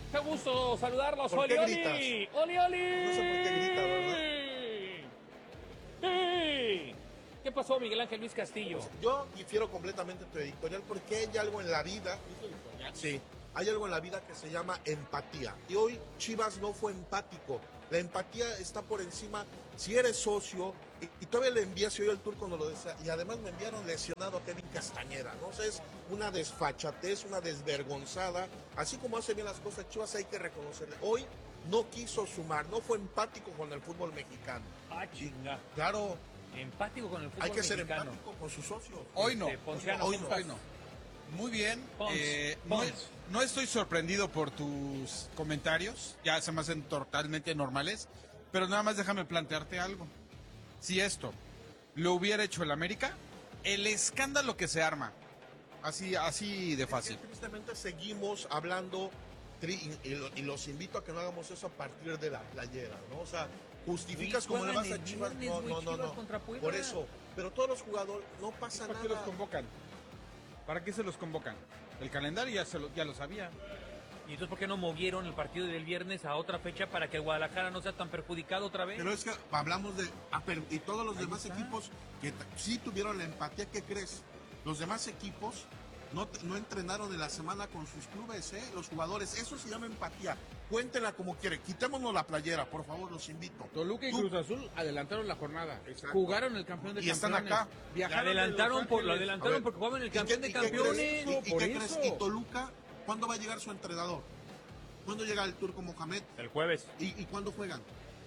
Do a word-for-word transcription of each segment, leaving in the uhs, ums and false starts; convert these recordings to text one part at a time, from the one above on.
Qué gusto saludarlos, ¿Por Oli, qué Oli. gritas? Oli, Oli. No sé por qué grita, ¡Ey! ¿Qué pasó, Miguel Ángel Luis Castillo? Yo difiero completamente de tu editorial porque hay algo en la vida. Sí, hay algo en la vida que se llama empatía. Y hoy Chivas no fue empático. La empatía está por encima. Si eres socio, y, y todavía le envías hoy el tour cuando lo desea, y además me enviaron lesionado a Kevin Castañeda, ¿no? O sea, es una desfachatez, una desvergonzada. Así como hace bien las cosas Chivas, hay que reconocerle. Hoy no quiso sumar, no fue empático con el fútbol mexicano. Ah, chinga. Claro, Empático con el fútbol hay que ser mexicano. empático con sus socios. Hoy no, Este, Ponciano, hoy ¿cómo no. hoy estás? no. Muy bien. Pons, eh, no, Pons. no estoy sorprendido por tus comentarios, ya se me hacen totalmente normales, pero nada más déjame plantearte algo. Si esto lo hubiera hecho el América, el escándalo que se arma, así, así de fácil. Es que tristemente seguimos hablando tri- y, y- y los invito a que no hagamos eso a partir de la playera, ¿no? O sea, justificas Güey, como le vas juegan a el Chivas, viernes, no, güey, no, no, Chivas no. contra Puebla. Por eso, pero todos los jugadores, no pasa ¿Para qué los nada. convocan? ¿Para qué se los convocan? El calendario ya, se lo, ya lo sabía. ¿Y entonces por qué no movieron el partido del viernes a otra fecha para que el Guadalajara no sea tan perjudicado otra vez? Pero es que hablamos de, ah, pero- y todos los Ahí demás está. equipos que t- sí tuvieron la empatía, ¿qué crees? Los demás equipos no, t- no entrenaron en la semana con sus clubes, ¿eh? Los jugadores, eso se llama empatía. Cuéntenla como quieren, quitémonos la playera, por favor, los invito. Toluca y Tú- Cruz Azul adelantaron la jornada. Exacto. Jugaron el campeón de Y están campeones. acá. Lo Viajaron de adelantaron, Los por, lo Ángeles. A adelantaron ver, porque jugaban el ¿y qué- campeón y de qué campeones. crees? ¿Y, y por qué eso. crees? ¿Y Toluca? ¿Cuándo va a llegar su entrenador? ¿Cuándo llega el Turco Mohamed? El jueves, ¿Y, y cuándo juegan?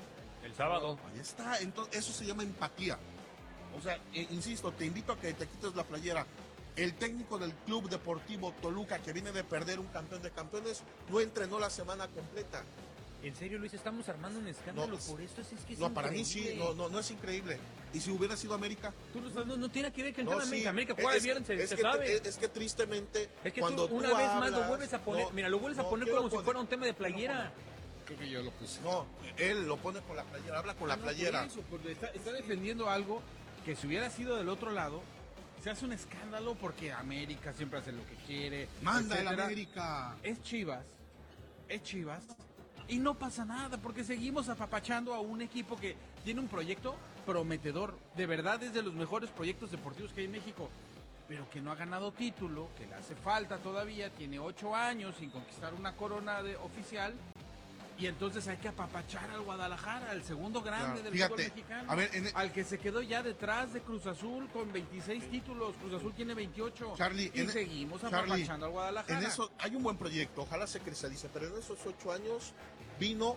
el sábado. Ahí está, entonces eso se llama empatía. O sea, eh, insisto, te invito a que te quites la playera. El técnico del Club Deportivo Toluca, que viene de perder un campeón de campeones, no entrenó la semana completa. En serio, Luis, estamos armando un escándalo No, por esto. Es, es que es No, para mí sí, increíble. no, no, no es increíble. ¿Y si hubiera sido América? Tú lo estás- no, no tiene que ver que el No, tema sí. América. América juega Es- el viernes, se, es se que, sabe. Es, es que tristemente, Es que cuando tú una tú vez más lo hablas- vuelves a poner. no, mira, lo vuelves a no, poner quiero como si poner- fuera un tema de playera. Creo que yo lo puse. No, él lo pone con la playera, habla con la No, playera. por eso, porque está, está defendiendo algo que si hubiera sido del otro lado, se hace un escándalo porque América siempre hace lo que quiere. Manda el etcétera. América. Es Chivas, es Chivas, y no pasa nada porque seguimos apapachando a un equipo que tiene un proyecto prometedor. De verdad es de los mejores proyectos deportivos que hay en México, pero que no ha ganado título, que le hace falta todavía, tiene ocho años sin conquistar una corona de, oficial. Y entonces hay que apapachar al Guadalajara, al segundo grande Claro, del fíjate, fútbol mexicano. a ver, en- al que se quedó ya detrás de Cruz Azul con veintiséis títulos. Cruz Azul tiene veintiocho. Charlie, y en- seguimos Charlie, apapachando al Guadalajara. En eso hay un buen proyecto, ojalá se cristalice, pero en esos ocho años vino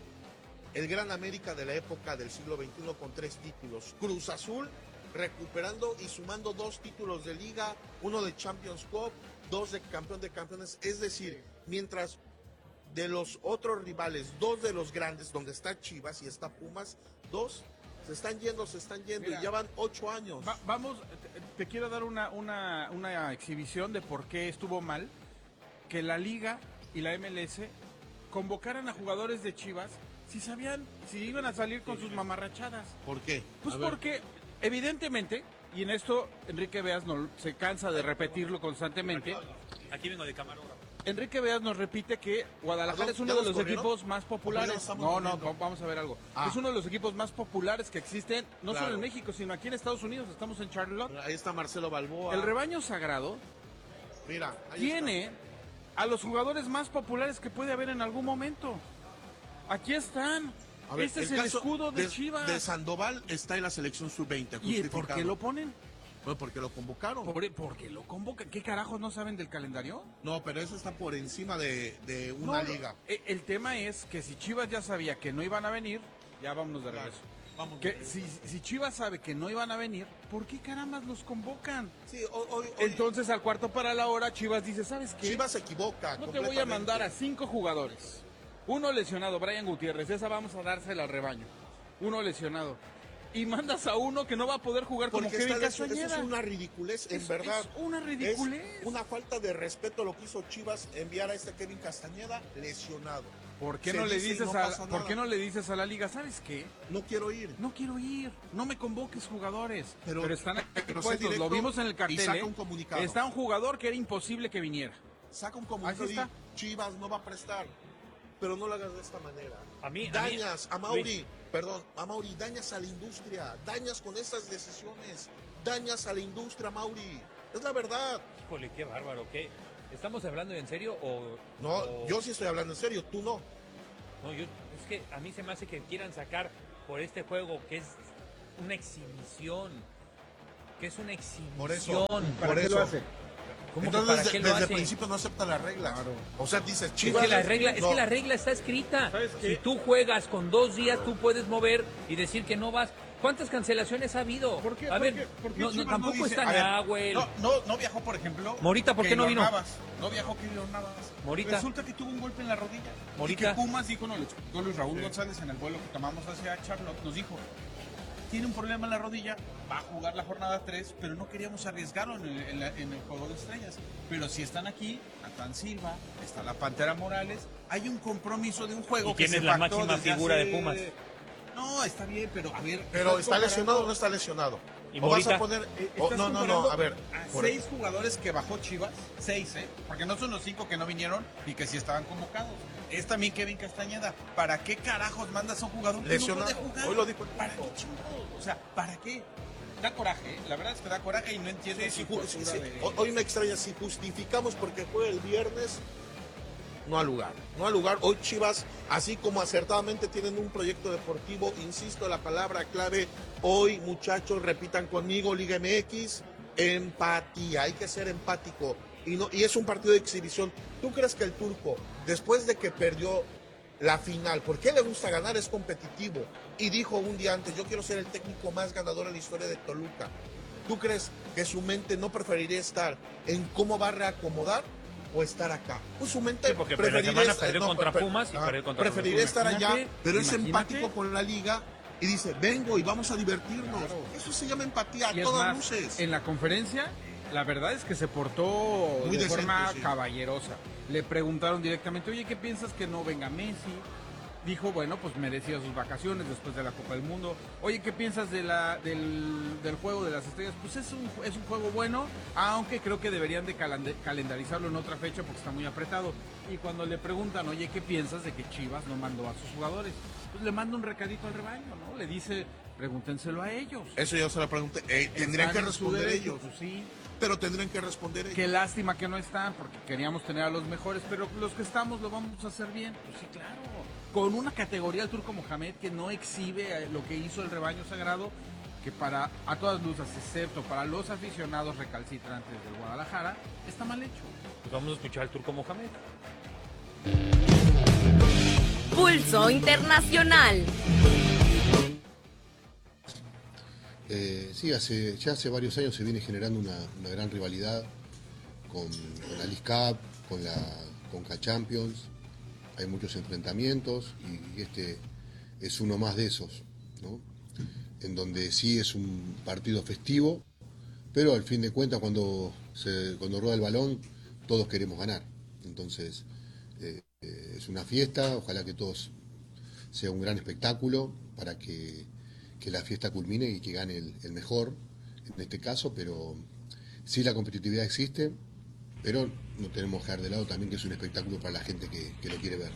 el gran América de la época del siglo veintiuno con tres títulos. Cruz Azul recuperando y sumando dos títulos de liga, uno de Champions Cup, dos de campeón de campeones. Es decir, mientras de los otros rivales, dos de los grandes, donde está Chivas y está Pumas, dos se están yendo, se están yendo Mira, y ya van ocho años. Va- vamos, te, te quiero dar una, una, una exhibición de por qué estuvo mal que la Liga y la M L S convocaran a jugadores de Chivas si sabían, si iban a salir con sus mamarrachadas. ¿Por qué? Pues A ver. porque, evidentemente, y en esto Enrique Beas no, se cansa de repetirlo constantemente, Aquí vengo de camarógrafo. Enrique Beas nos repite que Guadalajara ¿Ya es uno de nos los corrieron? equipos más ¿O ya populares. estamos No, no, corriendo? vamos a ver algo. Ah. Es uno de los equipos más populares que existen, no Claro. solo en México, sino aquí en Estados Unidos. Estamos en Charlotte. Ahí está Marcelo Balboa. El rebaño sagrado Mira, ahí tiene está. a los jugadores más populares que puede haber en algún momento. Aquí están. A ver, este es el caso escudo de, Chivas. De Sandoval está en la selección sub veinte. ¿Y por qué lo ponen? Pues porque lo convocaron. Por, porque lo convocan. ¿Qué carajos no saben del calendario? No, pero eso está por encima de, de una No, liga. eh, El tema es que si Chivas ya sabía que no iban a venir, ya vámonos de Claro, regreso. vamos. Que si, si Chivas sabe que no iban a venir, ¿por qué carambas los convocan? Sí, hoy, hoy- hoy Entonces al cuarto para la hora Chivas dice, ¿sabes qué? Chivas se equivoca. No te voy a mandar a cinco jugadores. Uno lesionado, Brian Gutiérrez, esa vamos a dársela al rebaño. Uno lesionado. Y mandas a uno que no va a poder jugar como Porque Kevin está lesion- eso Castañeda. es una ridiculez, en Es- verdad. es una ridiculez. Es una falta de respeto lo que hizo Chivas enviar a este Kevin Castañeda lesionado. ¿Por qué Se no le dice y dices no a pasa ¿por nada. qué no le dices a la liga, ¿sabes qué? No quiero ir. No quiero ir, no me convoques jugadores. Pero- Pero, están aquí pero sé puestos, directo lo vimos en el y cartel. saca ¿eh? un comunicado. Está un jugador que era imposible que viniera. Saca un comunicado Así y está. Chivas no va a prestar. pero no lo hagas de esta manera. A mí, a dañas mí, a Mauri, Luis. perdón, a Mauri, dañas a la industria, dañas con estas decisiones, dañas a la industria, Mauri. Es la verdad. Híjole, qué bárbaro, ¿qué? ¿Estamos hablando en serio o...? No, o... yo sí estoy hablando en serio, tú no. No, yo, es que a mí se me hace que quieran sacar por este juego que es una exhibición, que es una exhibición. Por eso, ¿Para por qué eso. lo hace? ¿Cómo que Entonces, para desde, qué lo desde el hace? principio no acepta las reglas. Claro. O sea, dices, Es Chivas... que la regla, es no. que la regla está escrita. ¿Sabes qué? Si tú juegas con dos días, tú puedes mover y decir que no vas. ¿Cuántas cancelaciones ha habido? ¿Por qué? A ¿Por ver, qué? ¿Por qué no, no, Chivas no tampoco dice- está A ver, Nahuel. No, no, no viajó, por ejemplo. Morita, ¿por qué no Keylor vino? Navas. No viajó Keylor Navas. Morita. Resulta que tuvo un golpe en la rodilla. Morita. Y que Pumas dijo, no, lo explicó Luis Raúl González en el vuelo que tomamos hacia Charlotte, nos dijo, tiene un problema en la rodilla, va a jugar la jornada tres, pero no queríamos arriesgarlo en el, en la- en el juego de estrellas. Pero si están aquí, Natán Silva, está la Pantera Morales, hay un compromiso de un juego ¿Y que quién se es la pactó máxima desde figura de hace- Pumas? No, está bien, pero a ver. Pero estás ¿está lesionado o comparando- no está lesionado? ¿Y ¿O vas Morita? a poner...? Eh, o- estás no, no, comparando no, a ver. a por- seis jugadores que bajó Chivas, seis, ¿eh? Porque no son los cinco que no vinieron y que sí estaban convocados. Es también Kevin Castañeda. ¿Para qué carajos mandas a un jugador que Lesionado. no puede jugar? Hoy lo dijo el ¿Para qué tipo. chingados? O sea, ¿para qué? Da coraje, ¿eh? La verdad es que da coraje y no entiendo Sí, su sí, ju- sí, postura sí. de- Ho- Hoy me extraña, si justificamos porque fue el viernes, no al lugar, no al lugar. Hoy Chivas, así como acertadamente tienen un proyecto deportivo, insisto, la palabra clave, hoy muchachos, repitan conmigo, Liga M X, empatía, hay que ser empático. Y, no, y es un partido de exhibición. ¿Tú crees que el turco, después de que perdió la final, porque a él le gusta ganar, es competitivo, y dijo un día antes, yo quiero ser el técnico más ganador en la historia de Toluca? ¿Tú crees que su mente no preferiría estar en cómo va a reacomodar o estar acá? Pues su mente Sí, porque pues, la preferiría semana estar- perdió contra pre- Pumas y ah, perdió contra preferiría Cruz estar Azul. allá, Imagínate, pero es imagínate. empático con la liga y dice, vengo y vamos a divertirnos. Claro. Eso se llama empatía a Y es todas más, luces. en la conferencia, la verdad es que se portó Muy de decente, forma sí. caballerosa. Le preguntaron directamente, oye, ¿qué piensas que no venga Messi? Dijo, bueno, pues merecía sus vacaciones después de la Copa del Mundo. Oye, ¿qué piensas de la, del, del juego de las estrellas? Pues es un, es un juego bueno, aunque creo que deberían de calende- calendarizarlo en otra fecha porque está muy apretado. Y cuando le preguntan, oye, ¿qué piensas de que Chivas no mandó a sus jugadores? Pues le manda un recadito al rebaño, ¿no? Le dice, pregúntenselo a ellos. Eso yo se lo pregunté. Eh, tendrían Están que en su responder derecho, ellos, pues sí. pero tendrían que responder ellos. Qué lástima que no están, porque queríamos tener a los mejores, pero los que estamos lo vamos a hacer bien. Pues sí, claro. Con una categoría el Turco Mohamed que no exhibe eh, lo que hizo el rebaño sagrado, que para a todas luces, excepto para los aficionados recalcitrantes del Guadalajara, está mal hecho. Pues vamos a escuchar al Turco Mohamed. Pulso Internacional. Eh, sí, hace, ya hace varios años se viene generando una, una gran rivalidad con, con la League Cup, con la Conca Champions. Hay muchos enfrentamientos y, y este es uno más de esos, ¿no? En donde sí es un partido festivo, pero al fin de cuentas cuando, se, cuando rueda el balón todos queremos ganar. Entonces eh, eh, es una fiesta, ojalá que todos sea un gran espectáculo para que que la fiesta culmine y que gane el, el mejor, en este caso, pero sí la competitividad existe, pero no tenemos que dejar de lado también que es un espectáculo para la gente que, que lo quiere ver.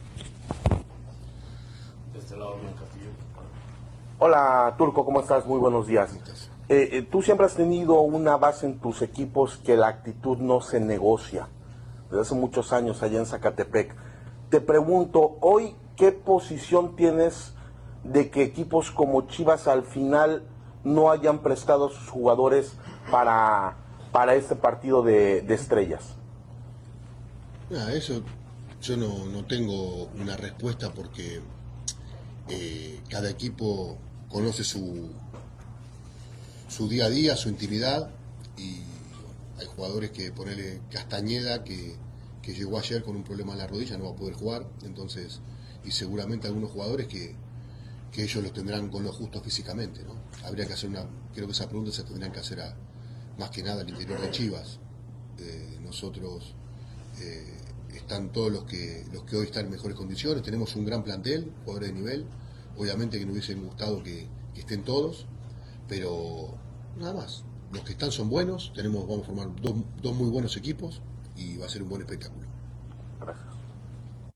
Hola Turco, ¿cómo estás? Muy buenos días. ¿Cómo estás? Eh, eh, tú siempre has tenido una base en tus equipos que la actitud no se negocia. Desde hace muchos años allá en Zacatepec. Te pregunto, hoy, ¿qué posición tienes de que equipos como Chivas al final no hayan prestado a sus jugadores para, para este partido de, de estrellas? Nada, eso yo no, no tengo una respuesta porque eh, cada equipo conoce su, su día a día, su intimidad, y hay jugadores que ponele Castañeda que, que llegó ayer con un problema en la rodilla, no va a poder jugar, entonces, y seguramente algunos jugadores que que ellos los tendrán con lo justo físicamente, ¿no? Habría que hacer una, creo que esa pregunta se tendrían que hacer a, más que nada al interior de Chivas. Eh, nosotros eh, están todos los que los que hoy están en mejores condiciones, tenemos un gran plantel, jugadores de nivel, obviamente que nos hubiesen gustado que, que estén todos, pero nada más, los que están son buenos, tenemos, vamos a formar dos, dos muy buenos equipos y va a ser un buen espectáculo. Gracias.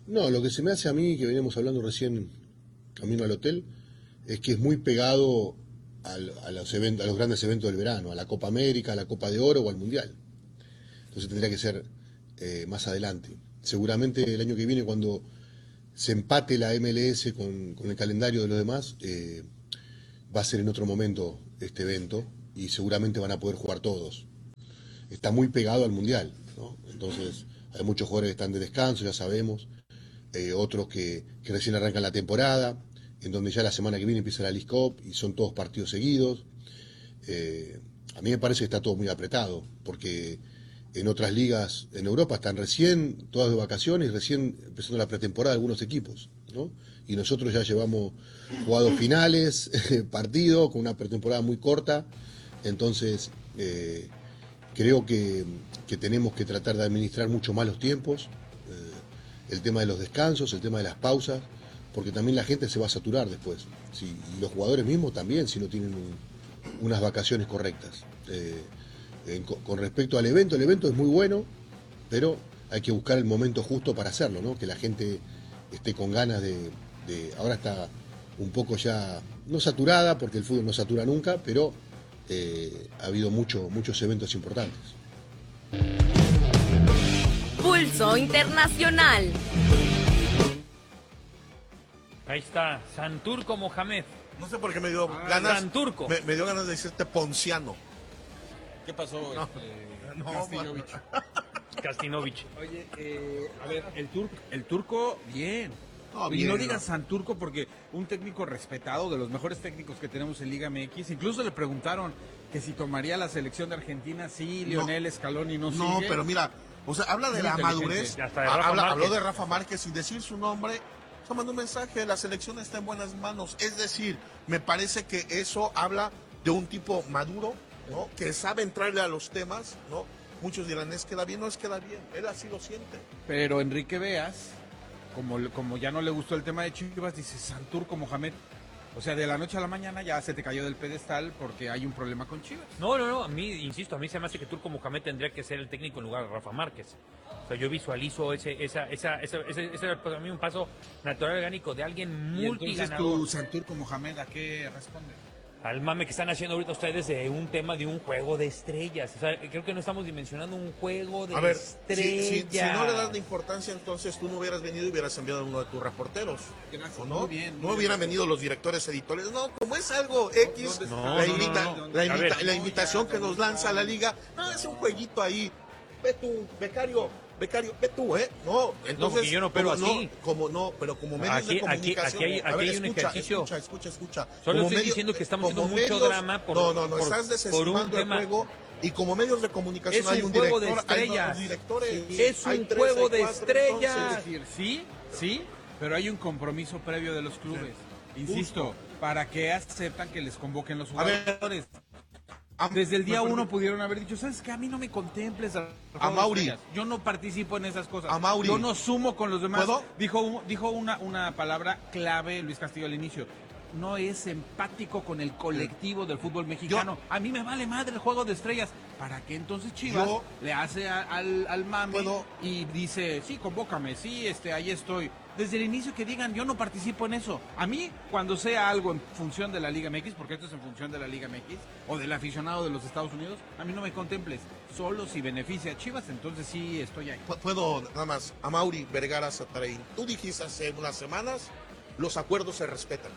No, lo que se me hace a mí, que veníamos hablando recién camino al hotel, es que es muy pegado al, a, los eventos, a los grandes eventos del verano, a la Copa América, a la Copa de Oro o al Mundial. Entonces tendría que ser eh, más adelante. Seguramente el año que viene, cuando se empate la M L S con, con el calendario de los demás, eh, va a ser en otro momento este evento y seguramente van a poder jugar todos. Está muy pegado al Mundial, ¿no? Entonces hay muchos jugadores que están de descanso, ya sabemos, eh, otros que, que recién arrancan la temporada, en donde ya la semana que viene empieza la League Cup y son todos partidos seguidos. Eh, a mí me parece que está todo muy apretado, porque en otras ligas en Europa están recién todas de vacaciones, recién empezando la pretemporada de algunos equipos, ¿no? Y nosotros ya llevamos jugados finales, partidos, con una pretemporada muy corta. Entonces, eh, creo que, que tenemos que tratar de administrar mucho más los tiempos, eh, el tema de los descansos, el tema de las pausas, porque también la gente se va a saturar después. Sí, y los jugadores mismos también, si no tienen un, unas vacaciones correctas. Eh, en, con respecto al evento, el evento es muy bueno, pero hay que buscar el momento justo para hacerlo, ¿no? Que la gente esté con ganas de, de... Ahora está un poco ya, no saturada, porque el fútbol no satura nunca, pero eh, ha habido mucho, muchos eventos importantes. Pulso Internacional. Ahí está, Santurco Mohamed. No sé por qué me dio Ah, ganas. Santurco. Me, me dio ganas de decirte Ponciano. ¿Qué pasó, No. este, No, Castillovich? Kastinovich. Oye, eh, a ver, el, tur el turco, bien. No, y bien, no ¿no? digas Santurco porque un técnico respetado, de los mejores técnicos que tenemos en Liga M X, incluso le preguntaron que si tomaría la selección de Argentina, sí, No. Lionel Scaloni no, No, sigue. pero mira, o sea, habla de Muy la inteligente. madurez. Hasta de Rafa Habla, Márquez. habló de Rafa Márquez sin decir su nombre. O sea, mandó un mensaje, la selección está en buenas manos. Es decir, me parece que eso habla de un tipo maduro, ¿no? Que sabe entrarle a los temas, ¿no? Muchos dirán, es queda bien, no es queda bien. Él así lo siente. Pero Enrique Beas, como, como ya no le gustó el tema de Chivas, dice Santurco Mohamed. O sea, de la noche a la mañana ya se te cayó del pedestal porque hay un problema con Chivas. No, no, no, a mí, insisto, a mí se me hace que Turco Mohamed tendría que ser el técnico en lugar de Rafa Márquez. O sea, yo visualizo ese, esa, esa, esa, ese, ese para mí un paso natural orgánico de alguien Y entonces multiganador. tu Santurco Mohamed, ¿a qué responde? Al mame que están haciendo ahorita ustedes de un tema de un juego de estrellas. O sea, creo que no estamos dimensionando un juego de A ver, si, estrellas. si- si no le das la importancia, entonces tú no hubieras venido y hubieras enviado a uno de tus reporteros. Gracias, ¿O no? muy bien, muy no bien. hubieran venido los directores editoriales. No, como es algo X, No, la, no, invita- no, no. la A invita- ver. la invitación que nos lanza la liga, no, es un jueguito ahí. Ve tú, becario, becario, ve tú, ¿eh? No, entonces... porque yo no opero como así. como no, pero como medios Aquí- de aquí- comunicación... aquí hay- A ver, aquí hay un escucha, ejercicio. Escucha, escucha, escucha. Solo Como estoy medio- diciendo que estamos como haciendo mucho drama por- No, no, no, por- estás por un desestimando el tema. juego y como medios de comunicación Es hay un un juego director, de hay estrellas. dos directores. Es hay un tres, juego hay de cuatro, estrellas. entonces- Es decir, sí, sí, pero hay un compromiso previo de los clubes. Insisto, ¿para qué aceptan que les convoquen los A ver, jugadores? a- Desde el día me uno acuerdo- pudieron haber dicho, ¿sabes qué? A mí no me contemples. A, A Mauri. Yo no participo en esas cosas. A Mauri. Yo no sumo con los demás. ¿Puedo? Dijo, un- dijo una, una palabra clave Luis Castillo al inicio. No es empático con el colectivo del fútbol mexicano. A mí me vale madre el juego de estrellas. ¿Para qué entonces Chivas Yo- le hace a- al, al mame ¿Puedo? y dice, sí, convócame, sí, este, ahí estoy? Desde el inicio que digan, yo no participo en eso. A mí, cuando sea algo en función de la Liga M X, porque esto es en función de la Liga M X, o del aficionado de los Estados Unidos, a mí no me contemples. Solo si beneficia a Chivas, entonces sí estoy ahí. Pu- Puedo nada más, a Mauri Vergara Satarain. Tú dijiste hace unas semanas, los acuerdos se respetan.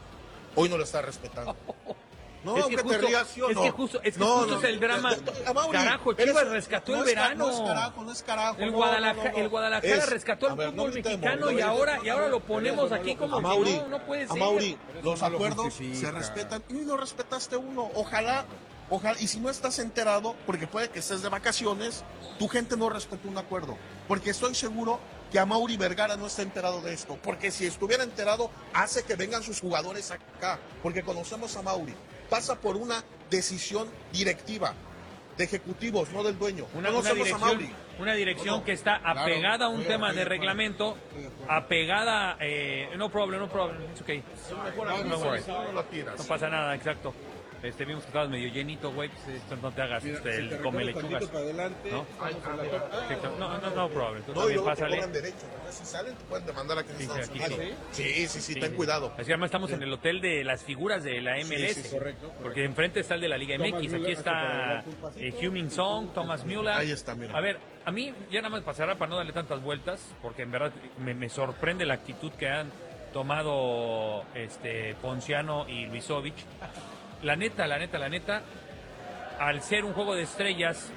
Hoy no lo está respetando. No, Es que aunque te justo- rías, ¿sí o es no? que justo- es que No, justo no, es el drama. A Mauri, Carajo, eres- Chivas rescató no el es ca- verano. No es carajo, no es carajo. El no, Guadalajara, no, no, no. el Guadalajara Es- rescató a al ver, no fútbol gritemos, mexicano no y gritemos. ahora, y ahora lo ponemos aquí como A que Mauri, no, no puede a ser. Mauri, Pero los eso no lo acuerdos justifica. se respetan y no respetaste uno. Ojalá, ojalá, y si no estás enterado, porque puede que estés de vacaciones, tu gente no respetó un acuerdo. Porque estoy seguro que a Mauri Vergara no está enterado de esto. Porque si estuviera enterado, hace que vengan sus jugadores acá. Porque conocemos a Mauri. Pasa por una decisión directiva de ejecutivos, no del dueño. Una, una Conocemos a dirección, Mauri. una dirección ¿O no? que está apegada a un Estoy de tema acuerdo, de estoy de reglamento, apegada, eh, no problem, no problem, it's okay. Mejor No, aquí, no worry. si no, no lo tiras. No pasa nada, exacto. Este, vimos que estabas medio llenito, güey. Pues, esto no te hagas Mira, este, si el te come recorres lechugas. tantito para adelante, ¿No? Ay, estamos ah, en la top. ah, Sí, no, no, no, problem. Tú No, y también luego te pásale. cobran derecho, ¿verdad? Si salen, te pueden demandar aquí en Sí, sí, Estados aquí Unidos. sí. Sí, sí, sí, Sí, ten sí. cuidado. Así que además estamos Sí. en el hotel de las figuras de la M L S. Sí, sí, correcto, correcto. Porque enfrente está el de la Liga Thomas M X. Aquí Müller, hasta para está darte un pasito. eh, Heung-min Song, Thomas Müller. Ahí está, mira. A ver, a mí ya nada más pasará para no darle tantas vueltas, porque en verdad me, me sorprende la actitud que han tomado este Ponciano y Luisovich. La neta, la neta, la neta, al ser un juego de estrellas